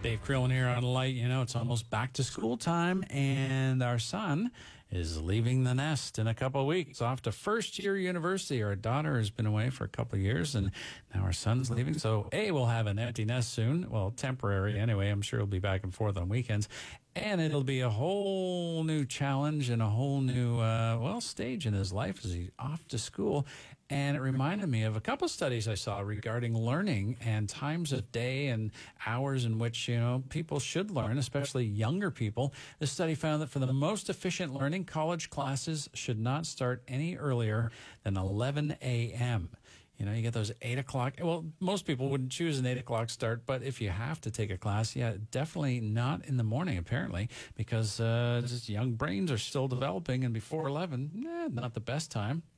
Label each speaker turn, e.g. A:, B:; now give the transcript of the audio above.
A: Dave Crillon here on Light. You know, it's almost back to school time, and our son is leaving the nest in a couple of weeks, off to first-year university. Our daughter has been away for a couple of years, and now our son's leaving. So, we'll have an empty nest soon. Well, temporary anyway. I'm sure he'll be back and forth on weekends. And it'll be a whole new challenge and a whole new, stage in his life as he's off to school. And it reminded me of a couple of studies I saw regarding learning and times of day and hours in which, people should learn, especially younger people. The study found that for the most efficient learning, college classes should not start any earlier than 11 a.m. You get those 8 o'clock. Well, most people wouldn't choose an 8 o'clock start, but if you have to take a class, definitely not in the morning, apparently, because just young brains are still developing, and before 11, not the best time.